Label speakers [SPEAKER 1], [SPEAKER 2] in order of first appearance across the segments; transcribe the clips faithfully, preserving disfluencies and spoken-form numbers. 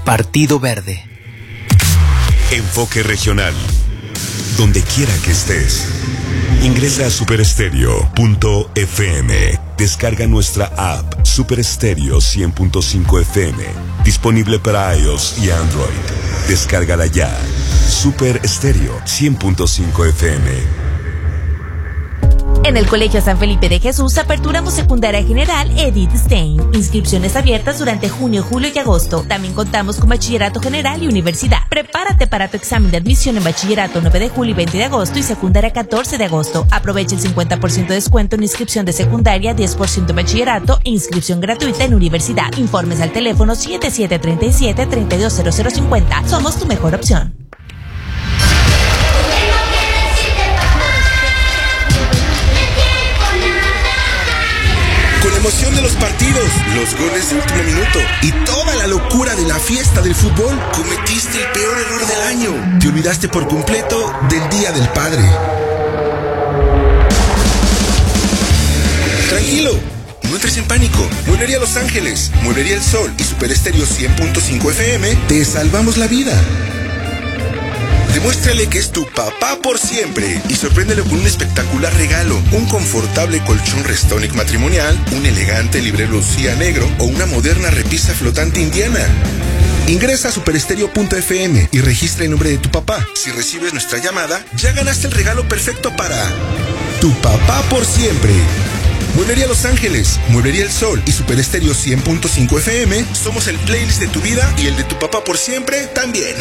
[SPEAKER 1] Partido Verde.
[SPEAKER 2] Enfoque regional. Donde quiera que estés. Ingresa a super estéreo punto efe eme. Descarga nuestra app Super Estéreo cien punto cinco efe eme. Disponible para iOS y Android. Descárgala ya. Super Estéreo cien punto cinco efe eme.
[SPEAKER 3] En el Colegio San Felipe de Jesús aperturamos secundaria general Edith Stein. Inscripciones abiertas durante junio, julio y agosto. También contamos con bachillerato general y universidad. Prepárate para tu examen de admisión en bachillerato nueve de julio y veinte de agosto y secundaria catorce de agosto. Aprovecha el cincuenta por ciento de descuento en inscripción de secundaria, diez por ciento en bachillerato e inscripción gratuita en universidad. Informes al teléfono siete siete tres siete, tres dos cero cero cinco cero. Somos tu mejor opción.
[SPEAKER 4] Con la emoción de los partidos, los goles de último minuto y toda la locura de la fiesta del fútbol, cometiste el peor error del año. Te olvidaste por completo del Día del Padre. Tranquilo, no entres en pánico. Mueblería Los Ángeles, Mueblería El Sol y Super Estéreo cien punto cinco efe eme te salvamos la vida. Demuéstrale que es tu papá por siempre y sorpréndelo con un espectacular regalo, un confortable colchón Restonic matrimonial, un elegante librero Lucía negro o una moderna repisa flotante indiana. Ingresa a super estéreo punto efe eme y registra el nombre de tu papá. Si recibes nuestra llamada, ya ganaste el regalo perfecto para tu papá por siempre. Mueblería Los Ángeles, Mueblería El Sol y Super Estéreo cien punto cinco efe eme somos el playlist de tu vida y el de tu papá por siempre también.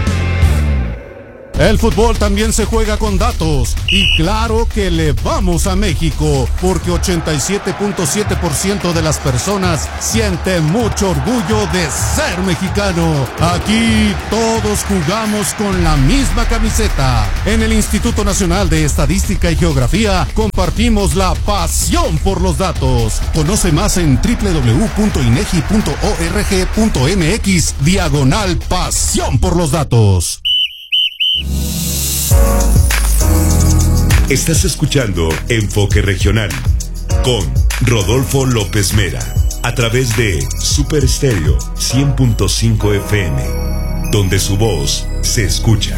[SPEAKER 5] El fútbol también se juega con datos y claro que le vamos a México porque ochenta y siete punto siete por ciento de las personas sienten mucho orgullo de ser mexicano. Aquí todos jugamos con la misma camiseta. En el Instituto Nacional de Estadística y Geografía compartimos la pasión por los datos. Conoce más en doble u doble u doble u punto inegi punto org punto mx diagonal pasión por los datos.
[SPEAKER 2] Estás escuchando Enfoque Regional con Rodolfo López Mera a través de Super Estéreo cien punto cinco efe eme, donde su voz se escucha.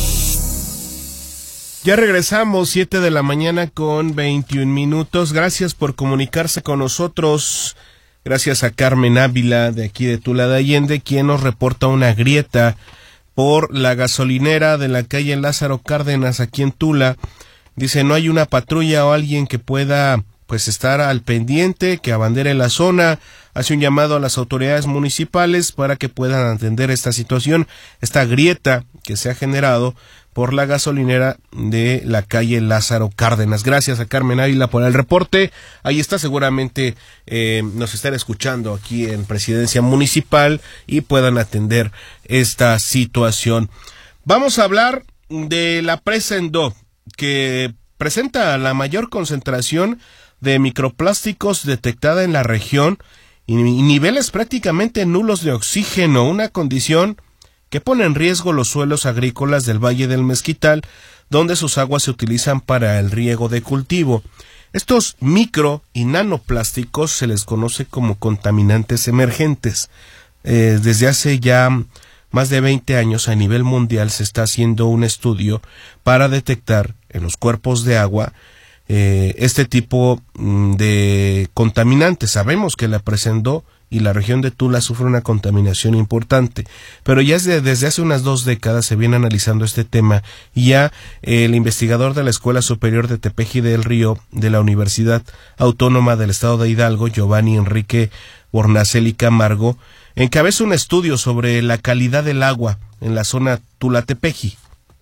[SPEAKER 6] Ya regresamos, siete de la mañana con veintiún minutos. Gracias por comunicarse con nosotros. Gracias a Carmen Ávila de aquí de Tula de Allende, quien nos reporta una grieta por la gasolinera de la calle Lázaro Cárdenas aquí en Tula. Dice, no hay una patrulla o alguien que pueda pues estar al pendiente, que abandere la zona. Hace un llamado a las autoridades municipales para que puedan atender esta situación, esta grieta que se ha generado por la gasolinera de la calle Lázaro Cárdenas. Gracias a Carmen Ávila por el reporte. Ahí está, seguramente eh, nos están escuchando aquí en Presidencia Municipal y puedan atender esta situación. Vamos a hablar de la presa Endó, que presenta la mayor concentración de microplásticos detectada en la región y niveles prácticamente nulos de oxígeno, una condición que pone en riesgo los suelos agrícolas del Valle del Mezquital, donde sus aguas se utilizan para el riego de cultivo. Estos micro y nanoplásticos se les conoce como contaminantes emergentes. Eh, desde hace ya más de veinte años a nivel mundial se está haciendo un estudio para detectar en los cuerpos de agua eh, este tipo de contaminantes. Sabemos que la presa Endó y la región de Tula sufre una contaminación importante, pero ya desde, desde hace unas dos décadas se viene analizando este tema y ya eh, el investigador de la Escuela Superior de Tepeji del Río de la Universidad Autónoma del Estado de Hidalgo, Giovanni Enrique Bornaceli Camargo, encabeza un estudio sobre la calidad del agua en la zona Tula-Tepeji.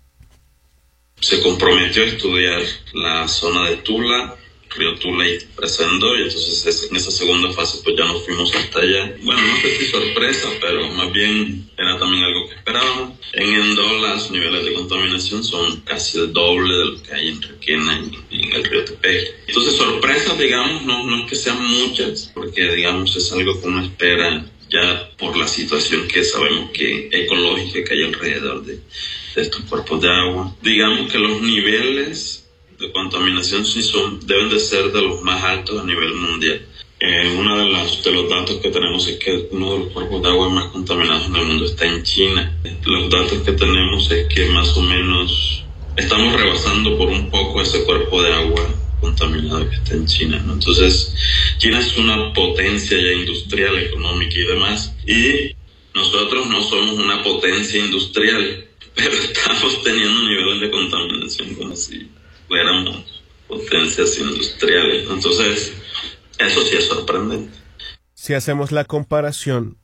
[SPEAKER 7] Se comprometió a estudiar la zona de Tula, Río Tula y presa Endó, y entonces en esa segunda fase pues ya nos fuimos hasta allá. Bueno, no sé si sorpresa, pero más bien era también algo que esperábamos. En Endó los niveles de contaminación son casi el doble de lo que hay en Requena y en el río Tepeji. Entonces sorpresas, digamos, no, no es que sean muchas, porque digamos es algo que uno espera ya por la situación que sabemos que ecológica que hay alrededor de, de estos cuerpos de agua. Digamos que los niveles de contaminación sí son, deben de ser de los más altos a nivel mundial. Eh, uno de, las, de los datos que tenemos es que uno de los cuerpos de agua más contaminados en el mundo está en China. Los datos que tenemos es que más o menos estamos rebasando por un poco ese cuerpo de agua contaminado que está en China, ¿no? Entonces, China es una potencia ya industrial, económica y demás, y nosotros no somos una potencia industrial, pero estamos teniendo niveles de contaminación como si fuéramos potencias industriales. Entonces, eso sí es sorprendente.
[SPEAKER 6] Si hacemos la comparación,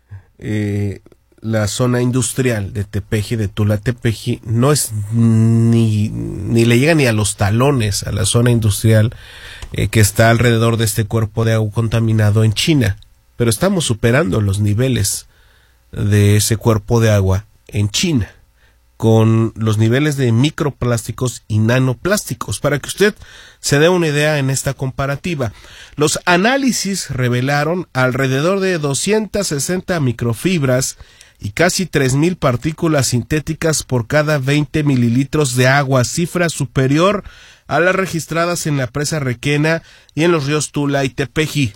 [SPEAKER 6] eh, la zona industrial de Tepeji, de Tula-Tepeji, no es ni, ni le llega ni a los talones a la zona industrial eh, que está alrededor de este cuerpo de agua contaminado en China, pero estamos superando los niveles de ese cuerpo de agua en China, con los niveles de microplásticos y nanoplásticos, para que usted se dé una idea en esta comparativa. Los análisis revelaron alrededor de doscientas sesenta microfibras y casi tres mil partículas sintéticas por cada veinte mililitros de agua, cifra superior a las registradas en la presa Requena y en los ríos Tula y Tepeji.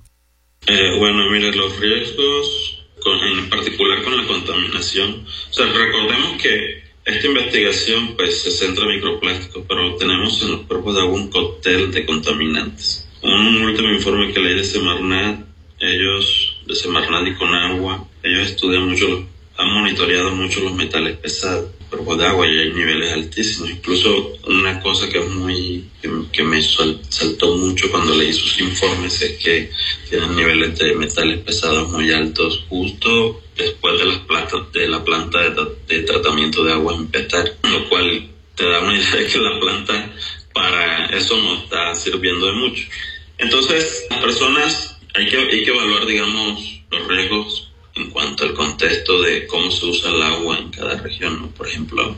[SPEAKER 7] Eh, bueno, mire, los riesgos, con, en particular con la contaminación, o sea, recordemos que esta investigación pues se centra en microplásticos, pero tenemos en los cuerpos de agua un cóctel de contaminantes. Un último informe que leí de Semarnat, ellos, de Semarnat y Conagua, ellos estudian mucho, han monitoreado mucho los metales pesados, cuerpos de agua, y hay niveles altísimos. Incluso una cosa que es muy, que, que me saltó mucho cuando leí sus informes es que tienen niveles de metales pesados muy altos justo después de las plantas, de la planta de, de tratamiento de agua en Petar, lo cual te da una idea de que la planta para eso no está sirviendo de mucho. Entonces, las personas, hay que, hay que evaluar, digamos, los riesgos en cuanto al contexto de cómo se usa el agua en cada región, ¿no? Por ejemplo,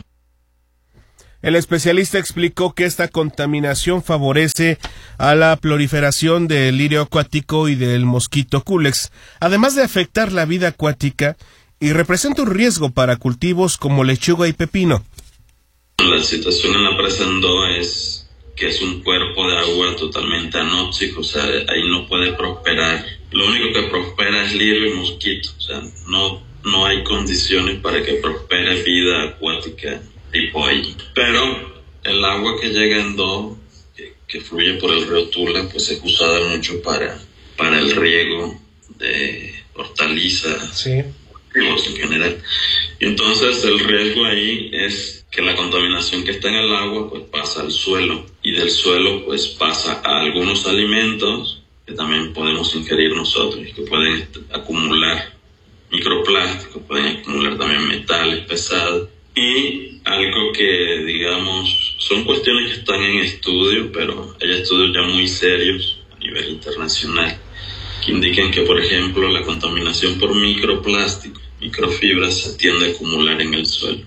[SPEAKER 6] el especialista explicó que esta contaminación favorece a la proliferación del lirio acuático y del mosquito Culex, además de afectar la vida acuática, y representa un riesgo para cultivos como lechuga y pepino.
[SPEAKER 7] La situación en la presa Endo es que es un cuerpo de agua totalmente anóxico, o sea, ahí no puede prosperar. Lo único que prospera es lirio y mosquito, o sea, no, no hay condiciones para que prospere vida acuática tipo ahí. Pero el agua que llega en Do, que, que fluye por el río Tula, pues es usada mucho para, para el riego de hortalizas, sí, en general. Y entonces el riesgo ahí es que la contaminación que está en el agua pues pasa al suelo, y del suelo pues pasa a algunos alimentos que también podemos ingerir nosotros y que pueden acumular microplásticos, pueden acumular también metales pesados, y algo que, digamos, son cuestiones que están en estudio, pero hay estudios ya muy serios a nivel internacional que indican que, por ejemplo, la contaminación por microplástico, microfibras, se tiende a acumular en el suelo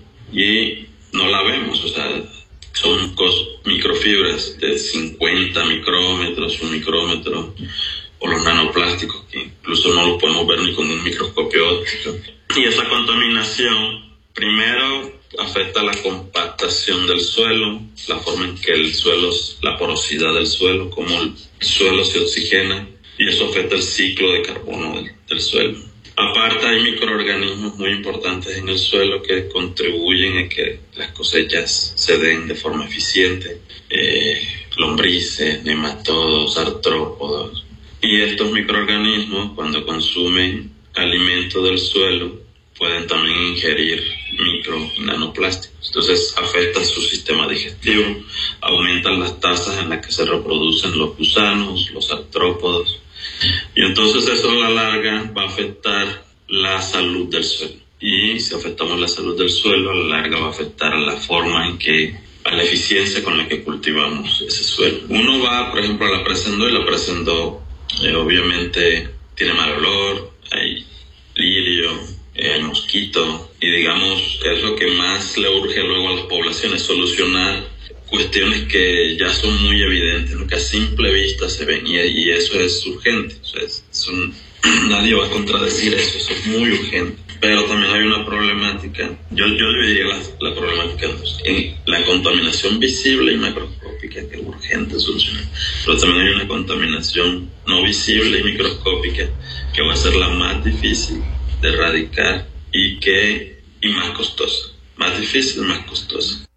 [SPEAKER 7] y no la vemos, o sea, son microfibras de cincuenta micrómetros, un micrómetro, o los nanoplásticos, que incluso no los podemos ver ni con un microscopio óptico. Y esa contaminación, primero, afecta la compactación del suelo, la forma en que el suelo, la porosidad del suelo, cómo el suelo se oxigena, y eso afecta el ciclo de carbono del, del suelo. Aparte, hay microorganismos muy importantes en el suelo que contribuyen a que las cosechas se den de forma eficiente, eh, lombrices, nematodos, artrópodos. Y estos microorganismos, cuando consumen alimento del suelo, pueden también ingerir micro y nanoplásticos. Entonces afectan su sistema digestivo, aumentan las tasas en las que se reproducen los gusanos, los artrópodos. Y entonces eso a la larga va a afectar la salud del suelo. Y si afectamos la salud del suelo, a la larga va a afectar a la forma en que, a la eficiencia con la que cultivamos ese suelo. Uno va, por ejemplo, a la presa Endo, y la presa Endo eh, obviamente tiene mal olor, hay lirio, eh, hay mosquito, y digamos es lo que más le urge luego a las poblaciones, solucionar cuestiones que ya son muy evidentes, ¿no? Que a simple vista se ven, y, y eso es urgente, o sea, es, es un, nadie va a contradecir eso, eso es muy urgente. Pero también hay una problemática, yo, yo dividiría la, la problemática en dos, en la contaminación visible y macroscópica. microscópica que es urgente solucionar, pero también hay una contaminación no visible y microscópica que va a ser la más difícil de erradicar y que y más costosa, más difícil, más costosa.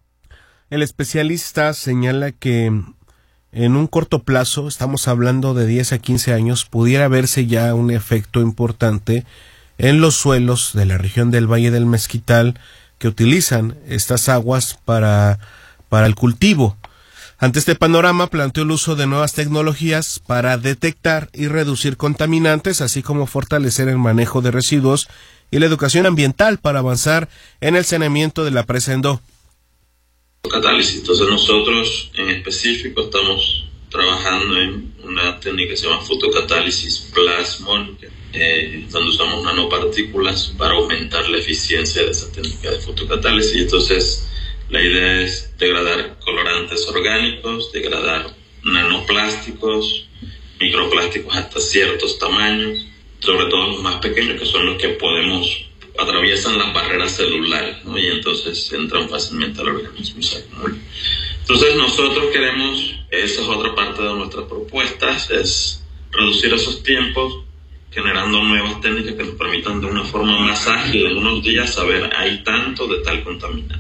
[SPEAKER 6] El especialista señala que en un corto plazo, estamos hablando de diez a quince años, pudiera verse ya un efecto importante en los suelos de la región del Valle del Mezquital que utilizan estas aguas para, para el cultivo. Ante este panorama, planteó el uso de nuevas tecnologías para detectar y reducir contaminantes, así como fortalecer el manejo de residuos y la educación ambiental para avanzar en el saneamiento de la presa Endó.
[SPEAKER 7] Catálisis. Entonces nosotros en específico estamos trabajando en una técnica que se llama fotocatálisis plasmónica, eh, donde usamos nanopartículas para aumentar la eficiencia de esa técnica de fotocatálisis. Entonces la idea es degradar colorantes orgánicos, degradar nanoplásticos, microplásticos hasta ciertos tamaños, sobre todo los más pequeños, que son los que podemos atraviesan las barreras celulares, ¿no? Y entonces entran fácilmente al organismo y se acumulan. Entonces nosotros queremos, esa es otra parte de nuestras propuestas, es reducir esos tiempos generando nuevas técnicas que nos permitan de una forma más ágil en unos días saber hay tanto de tal contaminante.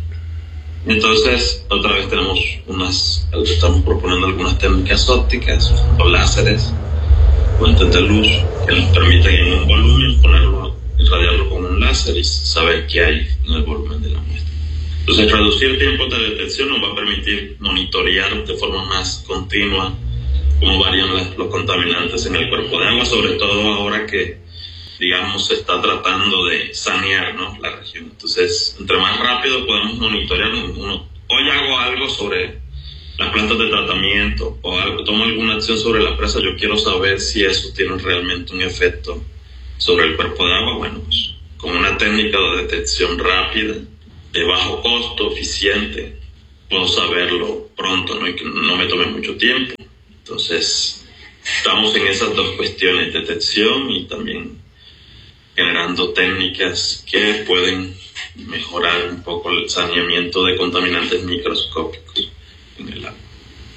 [SPEAKER 7] Entonces otra vez tenemos unas, estamos proponiendo algunas técnicas ópticas o láseres, fuentes de luz que nos permiten en un volumen ponerlo, irradiarlo con un láser y saber qué hay en el volumen de la muestra. Entonces, reducir tiempos de detección nos va a permitir monitorear de forma más continua cómo varían las, los contaminantes en el cuerpo de agua, sobre todo ahora que, digamos, se está tratando de sanear, ¿no?, la región. Entonces, entre más rápido podemos monitorear, uno, hoy hago algo sobre las plantas de tratamiento o algo, tomo alguna acción sobre la presa, yo quiero saber si eso tiene realmente un efecto sobre el cuerpo de agua. Bueno, pues con una técnica de detección rápida, de bajo costo, eficiente, puedo saberlo pronto, ¿no? Y que no me tome mucho tiempo. Entonces, estamos en esas dos cuestiones, detección y también generando técnicas que pueden mejorar un poco el saneamiento de contaminantes microscópicos en el agua.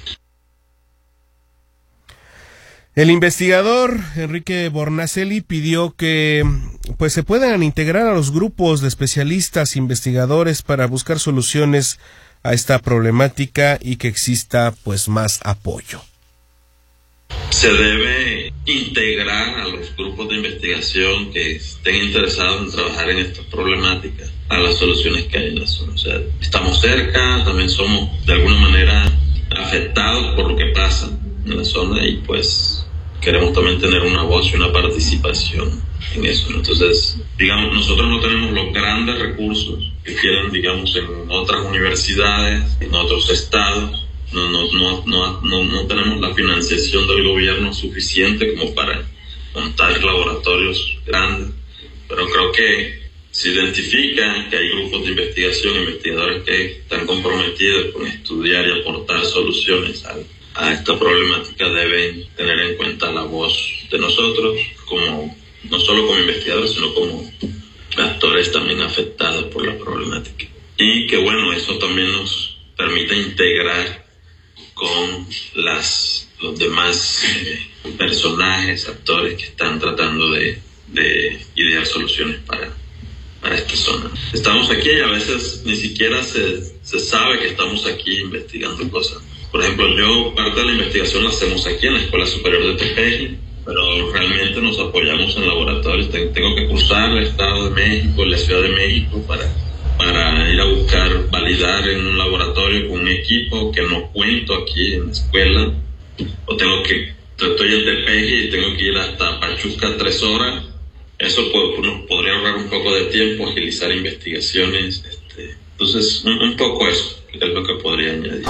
[SPEAKER 6] El investigador Enrique Bornacelli pidió que pues se puedan integrar a los grupos de especialistas investigadores para buscar soluciones a esta problemática y que exista pues más apoyo.
[SPEAKER 7] Se debe integrar a los grupos de investigación que estén interesados en trabajar en estas problemáticas a las soluciones que hay en la zona. O sea, estamos cerca, también somos de alguna manera afectados por lo que pasa en la zona y pues queremos también tener una voz y una participación en eso, ¿no? Entonces, digamos, nosotros no tenemos los grandes recursos que tienen, digamos, en otras universidades, en otros estados. No, no, no, no, no, no tenemos la financiación del gobierno suficiente como para montar laboratorios grandes, pero creo que se identifica que hay grupos de investigación, investigadores que están comprometidos con estudiar y aportar soluciones a, a esta problemática. Deben tener en cuenta la voz de nosotros, como no solo como investigadores, sino como actores también afectados por la problemática. Y que bueno, eso también nos permite integrar con las, los demás eh, personajes, actores que están tratando de, de idear soluciones para, para esta zona. Estamos aquí y a veces ni siquiera se, se sabe que estamos aquí investigando cosas. Por ejemplo, yo parte de la investigación la hacemos aquí en la Escuela Superior de Tepeji, pero realmente nos apoyamos en laboratorios. Tengo que cruzar el Estado de México, la Ciudad de México para... para ir a buscar, validar en un laboratorio con un equipo que no cuento aquí en la escuela, o tengo que, estoy en Tepeji y tengo que ir hasta Pachuca tres horas. Eso nos podría ahorrar un poco de tiempo, agilizar investigaciones. Este, entonces, un, un poco eso es lo que podría añadir.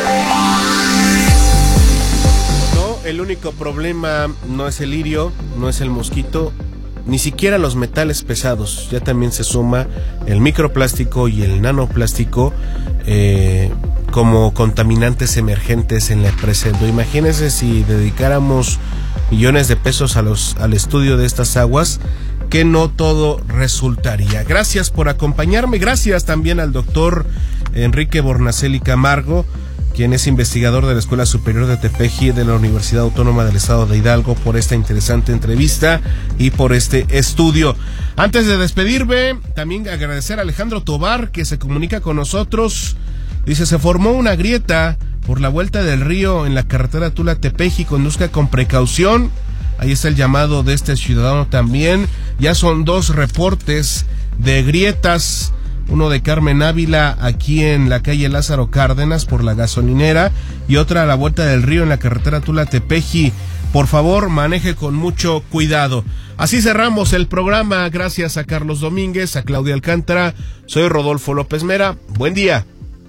[SPEAKER 6] No, el único problema no es el lirio, no es el mosquito, ni siquiera los metales pesados. Ya también se suma el microplástico y el nanoplástico eh, como contaminantes emergentes en la presa Endó. Imagínense si dedicáramos millones de pesos a los, al estudio de estas aguas, que no todo resultaría. Gracias por acompañarme, gracias también al doctor Enrique Bornacelli Camargo, quien es investigador de la Escuela Superior de Tepeji de la Universidad Autónoma del Estado de Hidalgo, por esta interesante entrevista y por este estudio. Antes de despedirme, también agradecer a Alejandro Tobar, que se comunica con nosotros. Dice, se formó una grieta por la vuelta del río en la carretera Tula-Tepeji, conduzca con precaución. Ahí está el llamado de este ciudadano también. Ya son dos reportes de grietas, uno de Carmen Ávila aquí en la calle Lázaro Cárdenas por la gasolinera y otra a la vuelta del río en la carretera Tula-Tepeji. Por favor, maneje con mucho cuidado. Así cerramos el programa. Gracias a Carlos Domínguez, a Claudia Alcántara. Soy Rodolfo López Mera. Buen día.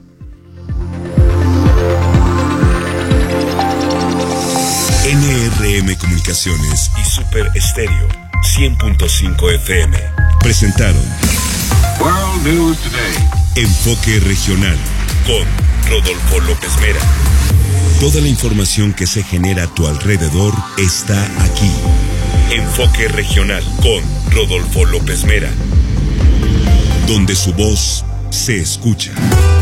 [SPEAKER 2] N R M Comunicaciones y Super Estéreo cien punto cinco F M presentaron
[SPEAKER 1] World News Today.
[SPEAKER 2] Enfoque Regional con Rodolfo López Mera. Toda la información que se genera a tu alrededor está aquí. Enfoque Regional con Rodolfo López Mera, donde su voz se escucha.